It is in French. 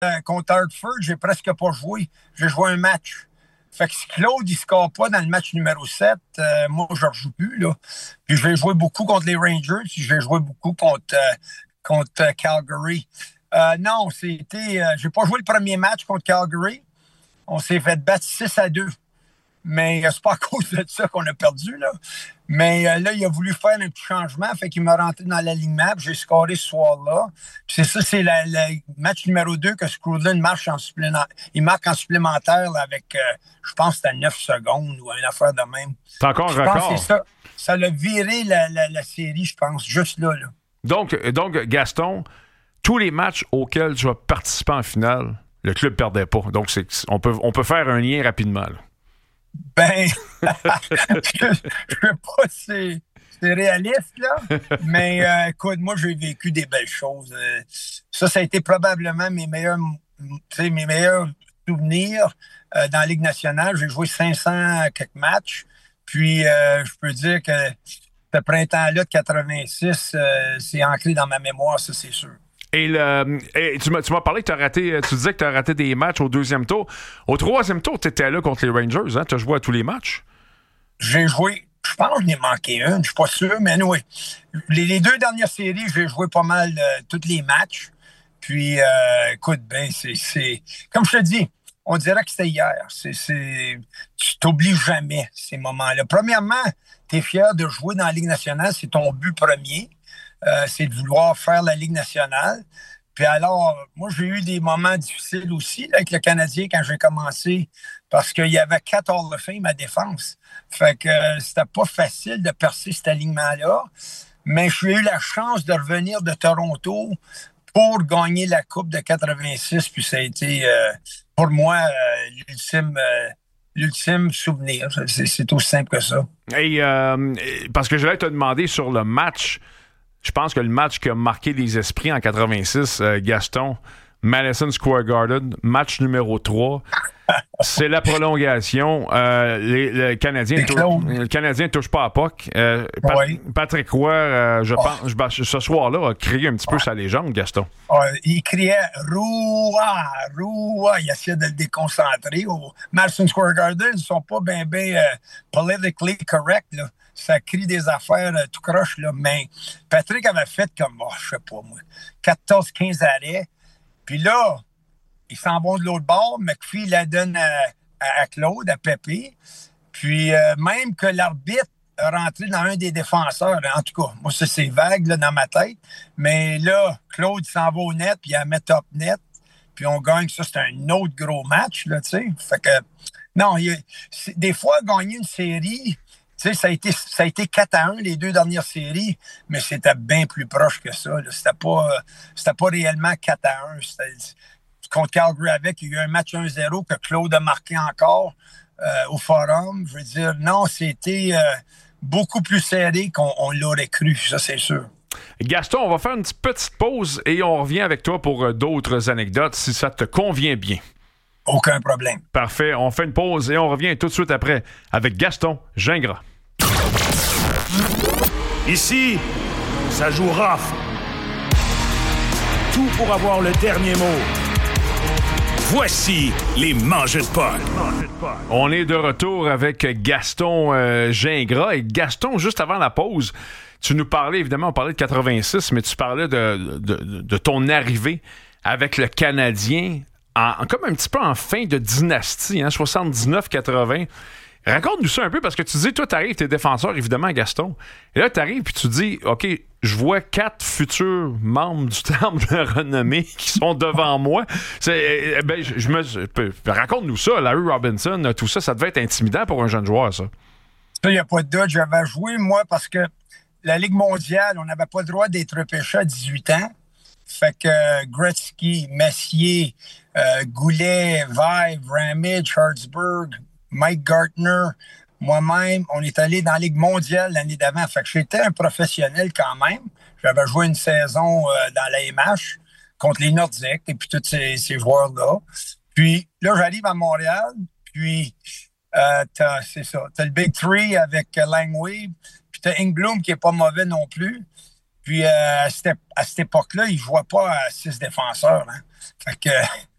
contre Hartford, j'ai presque pas joué. J'ai joué un match. Fait que si Claude, il ne score pas dans le match numéro 7, moi, je ne rejoue plus, là. Puis je vais jouer beaucoup contre les Rangers, puis je vais jouer beaucoup contre Calgary. Non, j'ai pas joué le premier match contre Calgary. On s'est fait battre 6-2. Mais c'est pas à cause de ça qu'on a perdu, là. Mais là, il a voulu faire un petit changement, fait qu'il m'a rentré dans l'alignement, puis j'ai scoré ce soir-là. Puis c'est ça, c'est le match numéro 2 que Scrooge marque en supplémentaire là, avec, je pense que c'était 9 secondes ou une affaire de même. C'est encore un record. Je pense que c'est ça. Ça l'a viré la série, je pense, juste là. Donc, Gaston, tous les matchs auxquels tu vas participer en finale, le club ne perdait pas. Donc, on peut faire un lien rapidement, là. Ben, je ne sais pas si c'est réaliste, là, mais écoute, moi, j'ai vécu des belles choses. Ça a été probablement mes meilleurs souvenirs dans la Ligue nationale. J'ai joué 500 quelques matchs, puis je peux dire que ce printemps-là de 86, c'est ancré dans ma mémoire, ça, c'est sûr. Et tu m'as parlé que tu disais que tu as raté des matchs au deuxième tour. Au troisième tour, tu étais là contre les Rangers, hein? Tu as joué à tous les matchs? J'ai joué, je pense que j'en ai manqué un, je suis pas sûr, mais oui. Les 2 dernières séries, j'ai joué pas mal tous les matchs. Puis, écoute, c'est comme je te dis, on dirait que c'était hier. Tu t'oublies jamais ces moments-là. Premièrement, tu es fier de jouer dans la Ligue nationale, c'est ton but premier. C'est de vouloir faire la Ligue nationale. Puis alors, moi, j'ai eu des moments difficiles aussi là, avec le Canadien quand j'ai commencé parce qu'il y avait 4 Hall of Fame à défense. Fait que c'était pas facile de percer cet alignement-là. Mais j'ai eu la chance de revenir de Toronto pour gagner la Coupe de 86. Puis ça a été, pour moi, l'ultime souvenir. C'est aussi simple que ça. Et parce que je vais te demander sur le match. Je pense que le match qui a marqué les esprits en 86, Gaston, Madison Square Garden, match numéro 3, c'est la prolongation. Le Canadien ne touche pas à puck. Patrick Roy, je pense, ce soir-là, a crié un petit peu sa légende, Gaston. Il criait « Roua! Roua! » Il essayait de le déconcentrer. Au Madison Square Garden, ils ne sont pas bien politically correct, là. Ça crie des affaires tout croche, là. Mais Patrick avait fait comme, je sais pas moi, 14-15 arrêts. Puis là, ils s'en vont de l'autre bord. McPhee la donne à Claude, à Pépé. Puis même que l'arbitre a rentré dans un des défenseurs. En tout cas, moi, ça, c'est vague là, dans ma tête. Mais là, Claude s'en va au net, puis il la met top net. Puis on gagne. Ça, c'est un autre gros match, là, tu sais. Fait que, non, des fois, gagner une série... Tu sais, ça a été 4-1 les 2 dernières séries, mais c'était bien plus proche que ça. Là. C'était pas réellement 4-1. Contre Calgary il y a eu un match 1-0 que Claude a marqué encore au Forum. Je veux dire, non, c'était beaucoup plus serré qu'on l'aurait cru, ça c'est sûr. Gaston, on va faire une petite pause et on revient avec toi pour d'autres anecdotes, si ça te convient bien. Aucun problème. Parfait, on fait une pause et on revient tout de suite après avec Gaston Gingras. Ici, ça joue rough. Tout pour avoir le dernier mot. Voici les Mangeux de Puck. On est de retour avec Gaston Gingras. Et Gaston, juste avant la pause, tu nous parlais, évidemment, on parlait de 86, mais tu parlais de ton arrivée avec le Canadien comme un petit peu en fin de dynastie, hein, 79-80. Raconte-nous ça un peu, parce que tu dis, toi, t'arrives, t'es défenseur, évidemment, Gaston. Et là, t'arrives, puis tu dis, OK, je vois 4 futurs membres du temple de renommée qui sont devant moi. Raconte-nous ça, Larry Robinson, tout ça, ça devait être intimidant pour un jeune joueur, ça. Ça, il n'y a pas de doute. J'avais joué, moi, parce que la Ligue mondiale, on n'avait pas le droit d'être repêché à 18 ans. Fait que Gretzky, Messier, Goulet, Vive, Ramage, Hartsburg, Mike Gartner, moi-même, on est allé dans la Ligue mondiale l'année d'avant. Fait que j'étais un professionnel quand même. J'avais joué une saison dans la MH contre les Nordiques et puis tous ces joueurs-là. Puis là, j'arrive à Montréal, puis c'est ça. T'as le Big Three avec Langway, puis t'as Ingblom qui est pas mauvais non plus. Puis à cette époque-là, il ne jouait pas à 6 défenseurs. Hein. Fait que